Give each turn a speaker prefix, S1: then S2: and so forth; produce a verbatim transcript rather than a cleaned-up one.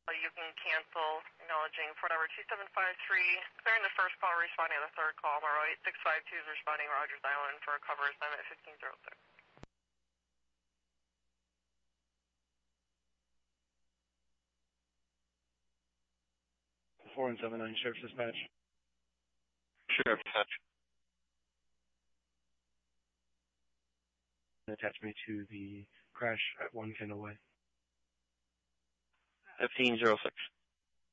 S1: You can cancel, acknowledging for number two seven five three, clearing the first call, responding to the third call. Morrow eight six five two is responding Rogers Island for a cover assignment fifteen oh six.
S2: four one seven nine, Sheriff's Dispatch.
S3: Sheriff's Dispatch.
S2: Attach me to the crash at one Kendall Way.
S3: fifteen oh six.